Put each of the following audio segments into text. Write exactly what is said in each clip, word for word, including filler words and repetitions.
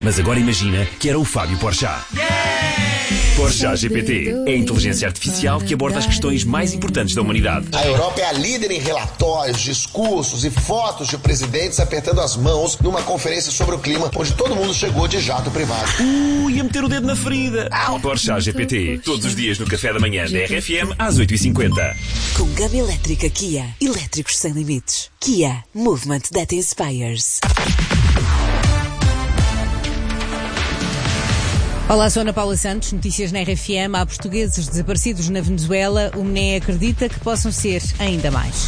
Mas agora imagina que era o Fábio Porchat. Porchat G P T é a inteligência artificial que aborda as questões mais importantes da humanidade. A Europa é a líder em relatórios, discursos e fotos de presidentes apertando as mãos numa conferência sobre o clima, onde todo mundo chegou de jato privado. Uh, ia meter o dedo na ferida. Porchat G P T, todos os dias no café da manhã da R F M às oito e cinquenta. Com gama elétrica Kia, elétricos sem limites. Kia, movement that inspires. Olá, sou Ana Paula Santos, notícias na R F M. Há portugueses desaparecidos na Venezuela. O M N E acredita que possam ser ainda mais.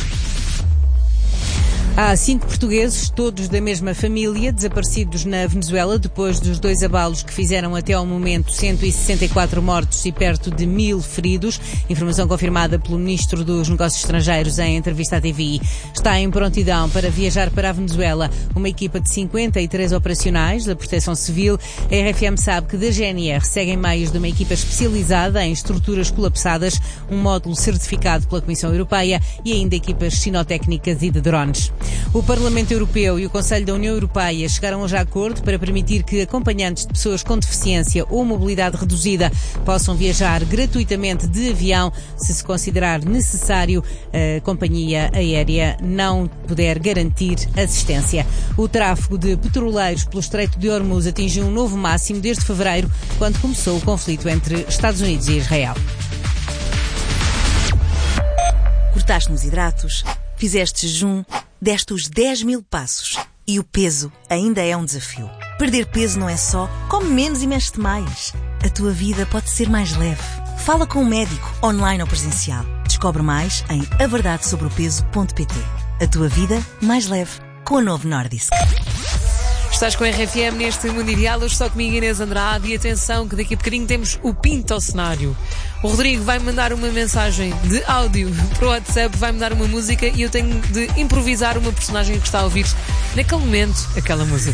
Há cinco portugueses, todos da mesma família, desaparecidos na Venezuela depois dos dois abalos que fizeram até ao momento cento e sessenta e quatro mortos e perto de mil feridos. Informação confirmada pelo Ministro dos Negócios Estrangeiros em entrevista à T V I. Está em prontidão para viajar para a Venezuela uma equipa de cinquenta e três operacionais da Proteção Civil. A R F M sabe que da G N R seguem meios de uma equipa especializada em estruturas colapsadas, um módulo certificado pela Comissão Europeia e ainda equipas sinotécnicas e de drones. O Parlamento Europeu e o Conselho da União Europeia chegaram hoje a acordo para permitir que acompanhantes de pessoas com deficiência ou mobilidade reduzida possam viajar gratuitamente de avião se se considerar necessário a companhia aérea não puder garantir assistência. O tráfego de petroleiros pelo Estreito de Hormuz atingiu um novo máximo desde fevereiro, quando começou o conflito entre Estados Unidos e Israel. Cortaste nos hidratos, fizeste jejum, deste os dez mil passos e o peso ainda é um desafio. Perder peso não é só come menos e mexe mais. A tua vida pode ser mais leve. Fala com um médico, online ou presencial. Descobre mais em a verdade sobre o peso ponto pt. A tua vida mais leve com o novo Nordisk. Estás com a R F M neste Mundo Ideal, hoje só comigo Inês Andrade, e atenção que daqui a bocadinho temos o Pinto ao cenário. O Rodrigo vai mandar uma mensagem de áudio para o WhatsApp, vai-me dar uma música e eu tenho de improvisar uma personagem que está a ouvir naquele momento aquela música.